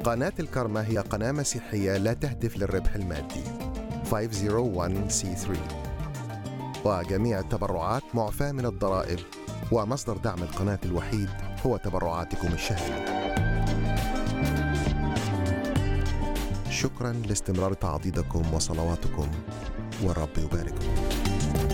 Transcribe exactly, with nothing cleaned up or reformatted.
قناة الكرمة هي قناة مسيحية لا تهدف للربح المادي خمسمائة وواحد سي ثلاثة، وجميع التبرعات معفاة من الضرائب، ومصدر دعم القناة الوحيد هو تبرعاتكم الشهرية. شكرا لاستمرار تعضيدكم وصلواتكم، والرب يبارككم.